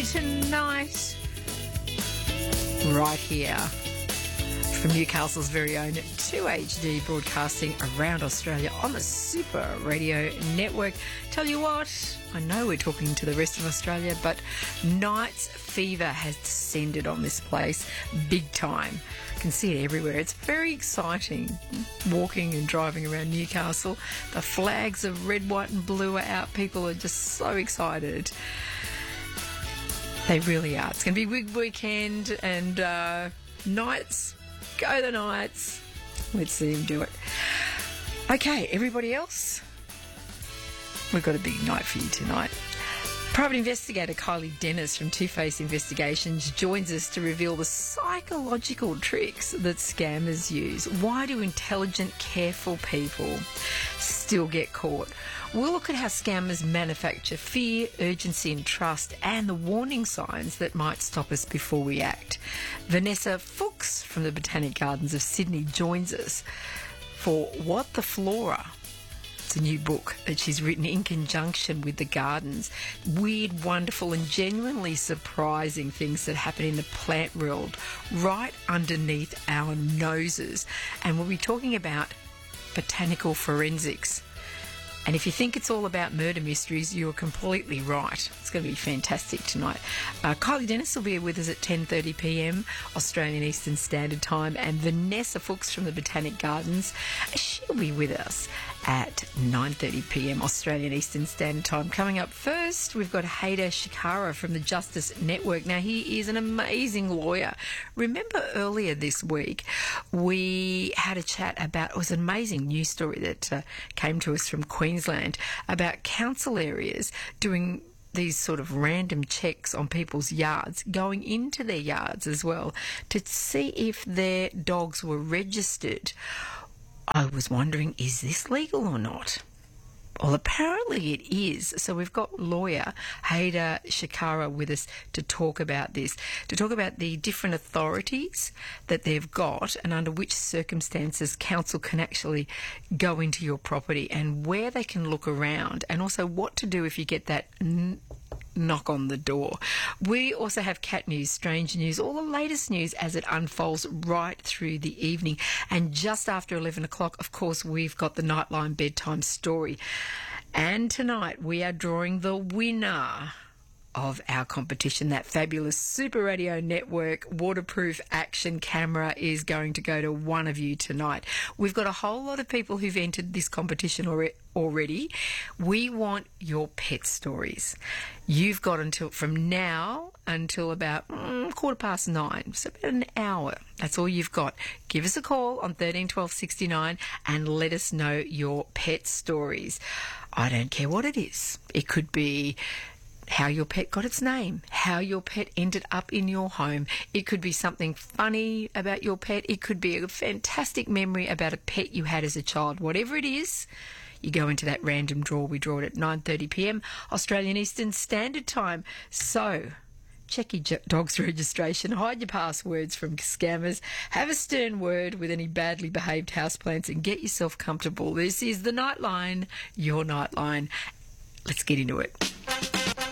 tonight, right here from Newcastle's very own 2HD, broadcasting around Australia on the Super Radio Network. Tell you what, I know we're talking to the rest of Australia, but night's fever has descended on this place big time. I can see it everywhere. It's very exciting walking and driving around Newcastle. The flags of red, white and blue are out. People are just so excited. They really are. It's going to be a big weekend, and Knights, go the Knights. Let's see him do it. Okay, everybody else, we've got a big night for you tonight. Private investigator Kylie Dennis from Two Face Investigations joins us to reveal the psychological tricks that scammers use. Why do intelligent, careful people still get caught? We'll look at how scammers manufacture fear, urgency and trust, and the warning signs that might stop us before we act. Vanessa Fuchs from the Botanic Gardens of Sydney joins us for What the Flora. It's a new book that she's written in conjunction with the gardens. Weird, wonderful and genuinely surprising things that happen in the plant world right underneath our noses. And we'll be talking about botanical forensics. And if you think it's all about murder mysteries, you're completely right. It's going to be fantastic tonight. Kylie Dennis will be with us at 10:30pm Australian Eastern Standard Time, and Vanessa Fuchs from the Botanic Gardens, she'll be with us at 9:30pm Australian Eastern Standard Time. Coming up first, we've got Haider Shikara from the Justice Network. Now, he is an amazing lawyer. Remember earlier this week, we had a chat about, it was an amazing news story that came to us from Queensland about council areas doing these sort of random checks on people's yards, going into their yards as well, to see if their dogs were registered. I was wondering, is this legal or not? Well, apparently it is. So we've got lawyer Haider Shikara with us to talk about this, to talk about the different authorities that they've got and under which circumstances council can actually go into your property and where they can look around, and also what to do if you get that knock on the door. We also have cat news, strange news, all the latest news as it unfolds right through the evening. And just after 11 o'clock, of course, we've got the Nightline Bedtime Story. And tonight we are drawing the winner of our competition. That fabulous Super Radio Network waterproof action camera is going to go to one of you tonight. We've got a whole lot of people who've entered this competition already. We want your pet stories. You've got from now until about 9:15, so about an hour. That's all you've got. Give us a call on 13 12 69 and let us know your pet stories. I don't care what it is. It could be how your pet got its name, how your pet ended up in your home. It could be something funny about your pet. It could be a fantastic memory about a pet you had as a child. Whatever it is, you go into that random draw. We draw it at 9:30pm Australian Eastern Standard Time. So check your dog's registration, hide your passwords from scammers, have a stern word with any badly behaved houseplants and get yourself comfortable. This is the Nightline, your Nightline. Let's get into it.